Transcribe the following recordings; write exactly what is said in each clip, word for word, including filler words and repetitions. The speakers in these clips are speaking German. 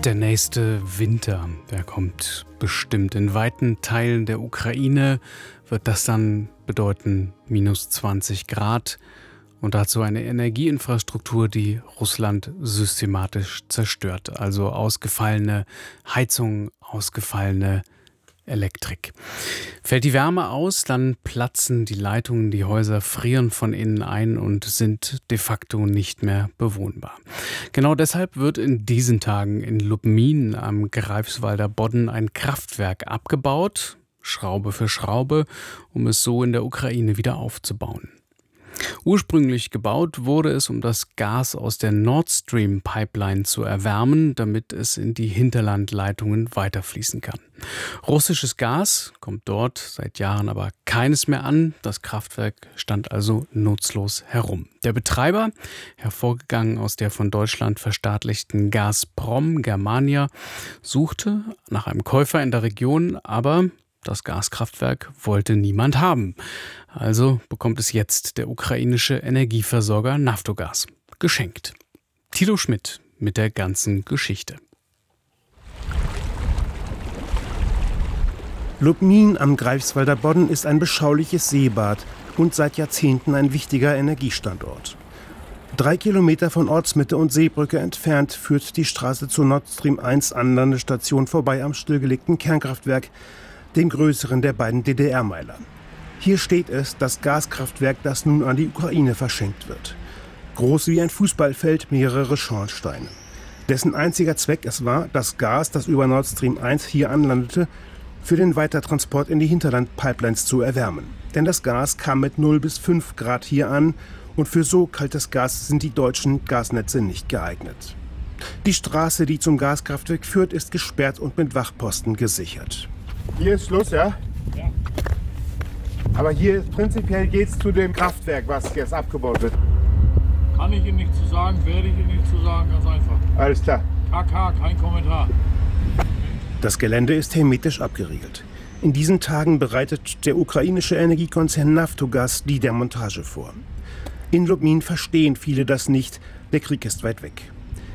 Der nächste Winter, der kommt bestimmt. In weiten Teilen der Ukraine wird das dann bedeuten minus zwanzig Grad und dazu eine Energieinfrastruktur, die Russland systematisch zerstört. Also ausgefallene Heizung, ausgefallene Elektrik. Fällt die Wärme aus, dann platzen die Leitungen, die Häuser frieren von innen ein und sind de facto nicht mehr bewohnbar. Genau deshalb wird in diesen Tagen in Lubmin am Greifswalder Bodden ein Kraftwerk abgebaut, Schraube für Schraube, um es so in der Ukraine wieder aufzubauen. Ursprünglich gebaut wurde es, um das Gas aus der Nord Stream Pipeline zu erwärmen, damit es in die Hinterlandleitungen weiterfließen kann. Russisches Gas kommt dort seit Jahren aber keines mehr an. Das Kraftwerk stand also nutzlos herum. Der Betreiber, hervorgegangen aus der von Deutschland verstaatlichten Gazprom Germania, suchte nach einem Käufer in der Region, aber das Gaskraftwerk wollte niemand haben. Also bekommt es jetzt der ukrainische Energieversorger Naftogaz geschenkt. Thilo Schmidt mit der ganzen Geschichte. Lubmin am Greifswalder Bodden ist ein beschauliches Seebad und seit Jahrzehnten ein wichtiger Energiestandort. Drei Kilometer von Ortsmitte und Seebrücke entfernt führt die Straße zur Nord Stream eins Anlandestation vorbei am stillgelegten Kernkraftwerk, dem größeren der beiden D D R-Meiler. Hier steht es, das Gaskraftwerk, das nun an die Ukraine verschenkt wird. Groß wie ein Fußballfeld, mehrere Schornsteine. Dessen einziger Zweck es war, das Gas, das über Nord Stream eins hier anlandete, für den Weitertransport in die Hinterland-Pipelines zu erwärmen. Denn das Gas kam mit null bis fünf Grad hier an und für so kaltes Gas sind die deutschen Gasnetze nicht geeignet. Die Straße, die zum Gaskraftwerk führt, ist gesperrt und mit Wachposten gesichert. Hier ist Schluss, ja? Ja. Aber hier ist prinzipiell geht's zu dem Kraftwerk, was jetzt abgebaut wird. Kann ich Ihnen nicht zu sagen, werde ich Ihnen nicht zu sagen, ganz einfach. Alles klar. K K, kein Kommentar. Das Gelände ist hermetisch abgeriegelt. In diesen Tagen bereitet der ukrainische Energiekonzern Naftogaz die Demontage vor. In Lubmin verstehen viele das nicht, der Krieg ist weit weg.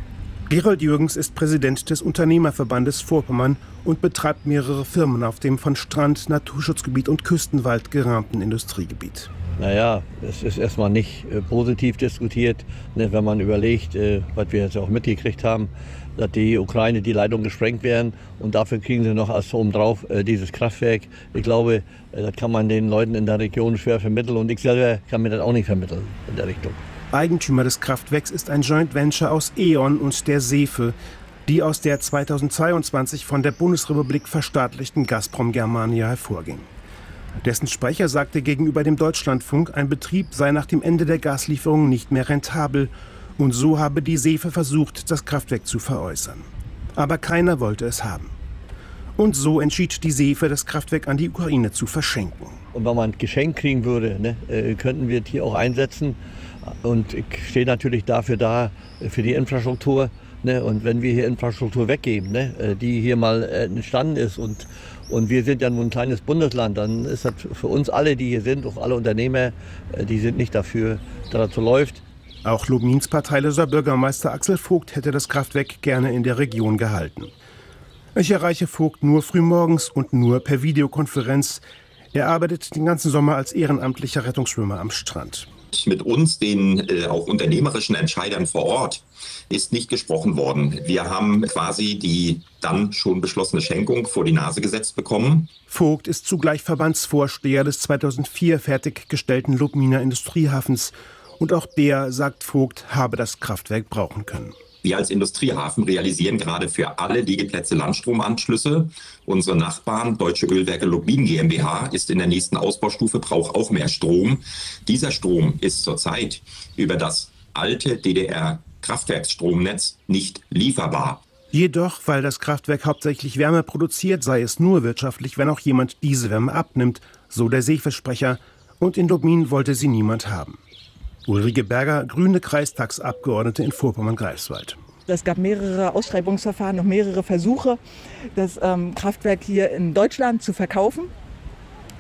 Gerold Jürgens ist Präsident des Unternehmerverbandes Vorpommern und betreibt mehrere Firmen auf dem von Strand, Naturschutzgebiet und Küstenwald gerahmten Industriegebiet. Naja, es ist erstmal nicht äh, positiv diskutiert, ne, wenn man überlegt, äh, was wir jetzt auch mitgekriegt haben, dass die Ukraine die Leitung gesprengt werden und dafür kriegen sie noch als obendrauf äh, dieses Kraftwerk. Ich glaube, äh, das kann man den Leuten in der Region schwer vermitteln und ich selber kann mir das auch nicht vermitteln in der Richtung. Eigentümer des Kraftwerks ist ein Joint Venture aus E.ON und der SEFE, die aus der zweitausendzweiundzwanzig von der Bundesrepublik verstaatlichten Gazprom Germania hervorging. Dessen Sprecher sagte gegenüber dem Deutschlandfunk, ein Betrieb sei nach dem Ende der Gaslieferung nicht mehr rentabel und so habe die SEFE versucht, das Kraftwerk zu veräußern. Aber keiner wollte es haben. Und so entschied die SEFE, das Kraftwerk an die Ukraine zu verschenken. Und wenn man ein Geschenk kriegen würde, ne, äh, könnten wir es hier auch einsetzen. Und ich stehe natürlich dafür da, für die Infrastruktur. Ne? Und wenn wir hier Infrastruktur weggeben, ne? die hier mal entstanden ist und, und wir sind ja nun ein kleines Bundesland, dann ist das für uns alle, die hier sind, auch alle Unternehmer, die sind nicht dafür, dass das so läuft. Auch Lubmins parteiloser Bürgermeister Axel Vogt hätte das Kraftwerk gerne in der Region gehalten. Ich erreiche Vogt nur frühmorgens und nur per Videokonferenz. Er arbeitet den ganzen Sommer als ehrenamtlicher Rettungsschwimmer am Strand. Mit uns, den äh, auch unternehmerischen Entscheidern vor Ort, ist nicht gesprochen worden. Wir haben quasi die dann schon beschlossene Schenkung vor die Nase gesetzt bekommen. Vogt ist zugleich Verbandsvorsteher des zweitausendvier fertiggestellten Lubminer Industriehafens. Und auch der, sagt Vogt, habe das Kraftwerk brauchen können. Wir als Industriehafen realisieren gerade für alle Liegeplätze Landstromanschlüsse. Unsere Nachbarn, Deutsche Ölwerke Lubmin GmbH, ist in der nächsten Ausbaustufe, braucht auch mehr Strom. Dieser Strom ist zurzeit über das alte D D R-Kraftwerksstromnetz nicht lieferbar. Jedoch, weil das Kraftwerk hauptsächlich Wärme produziert, sei es nur wirtschaftlich, wenn auch jemand diese Wärme abnimmt, so der SEFE-Sprecher. Und in Lubmin wollte sie niemand haben. Ulrike Berger, grüne Kreistagsabgeordnete in Vorpommern-Greifswald. Es gab mehrere Ausschreibungsverfahren, noch mehrere Versuche, das ähm, Kraftwerk hier in Deutschland zu verkaufen.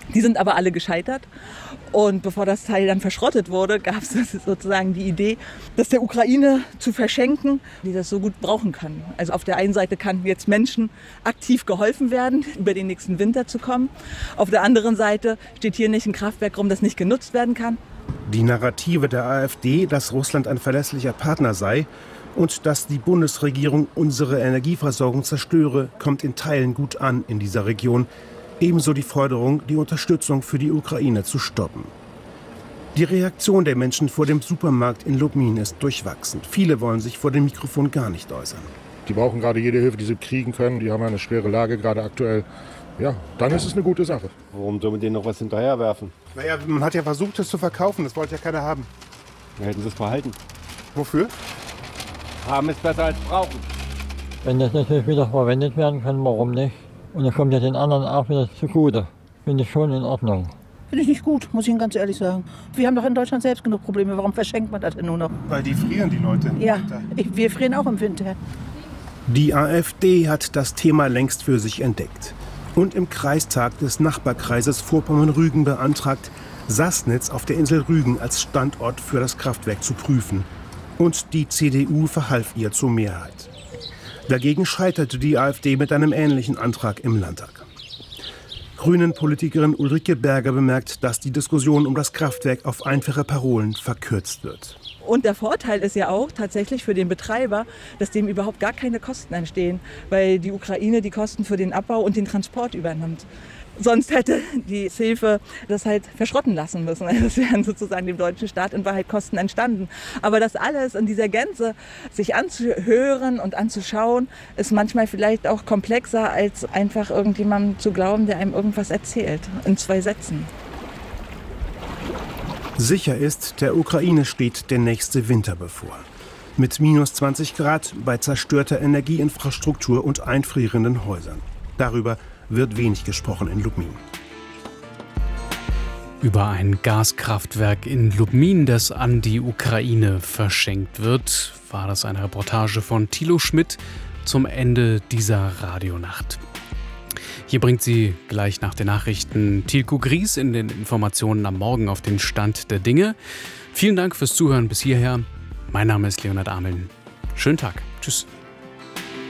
Die sind aber alle gescheitert. Und bevor das Teil dann verschrottet wurde, gab es sozusagen die Idee, das der Ukraine zu verschenken, die das so gut brauchen kann. Also auf der einen Seite kann jetzt Menschen aktiv geholfen werden, über den nächsten Winter zu kommen. Auf der anderen Seite steht hier nicht ein Kraftwerk rum, das nicht genutzt werden kann. Die Narrative der AfD, dass Russland ein verlässlicher Partner sei und dass die Bundesregierung unsere Energieversorgung zerstöre, kommt in Teilen gut an in dieser Region. Ebenso die Forderung, die Unterstützung für die Ukraine zu stoppen. Die Reaktion der Menschen vor dem Supermarkt in Lubmin ist durchwachsen. Viele wollen sich vor dem Mikrofon gar nicht äußern. Die brauchen gerade jede Hilfe, die sie kriegen können. Die haben eine schwere Lage gerade aktuell. Ja, dann ist es eine gute Sache. Warum soll man denen noch was hinterherwerfen? Naja, man hat ja versucht, es zu verkaufen. Das wollte ja keiner haben. Dann hätten sie es behalten. Wofür? Haben es besser als brauchen. Wenn das natürlich wieder verwendet werden kann, warum nicht? Und das kommt ja den anderen auch wieder zugute. Finde ich schon in Ordnung. Finde ich nicht gut, muss ich Ihnen ganz ehrlich sagen. Wir haben doch in Deutschland selbst genug Probleme. Warum verschenkt man das denn nur noch? Weil die frieren, die Leute. Ja, ich, wir frieren auch im Winter. Die AfD hat das Thema längst für sich entdeckt und im Kreistag des Nachbarkreises Vorpommern-Rügen beantragt, Sassnitz auf der Insel Rügen als Standort für das Kraftwerk zu prüfen. Und die C D U verhalf ihr zur Mehrheit. Dagegen scheiterte die AfD mit einem ähnlichen Antrag im Landtag. Grünen-Politikerin Ulrike Berger bemerkt, dass die Diskussion um das Kraftwerk auf einfache Parolen verkürzt wird. Und der Vorteil ist ja auch tatsächlich für den Betreiber, dass dem überhaupt gar keine Kosten entstehen, weil die Ukraine die Kosten für den Abbau und den Transport übernimmt. Sonst hätte die Hilfe das halt verschrotten lassen müssen. Es wären sozusagen dem deutschen Staat in Wahrheit Kosten entstanden. Aber das alles in dieser Gänze sich anzuhören und anzuschauen, ist manchmal vielleicht auch komplexer, als einfach irgendjemandem zu glauben, der einem irgendwas erzählt, in zwei Sätzen. Sicher ist, der Ukraine steht der nächste Winter bevor. Mit minus zwanzig Grad, bei zerstörter Energieinfrastruktur und einfrierenden Häusern. Darüber wird wenig gesprochen in Lubmin. Über ein Gaskraftwerk in Lubmin, das an die Ukraine verschenkt wird, war das eine Reportage von Thilo Schmidt zum Ende dieser Radionacht. Hier bringt sie gleich nach den Nachrichten Tilko Gries in den Informationen am Morgen auf den Stand der Dinge. Vielen Dank fürs Zuhören bis hierher. Mein Name ist Leonhard Ameln. Schönen Tag. Tschüss.